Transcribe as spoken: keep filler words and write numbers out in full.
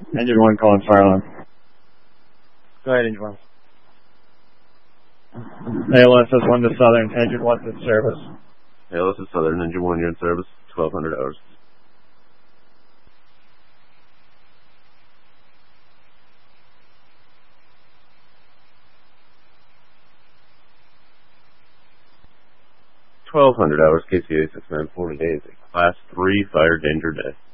Engine one calling fire alarm. Go ahead, Engine one. A L S S one to Southern, Engine one's in service. A L S S Southern, Engine one, you're in service, twelve hundred hours. twelve hundred hours, K C A six nine four today is a Class three fire danger day.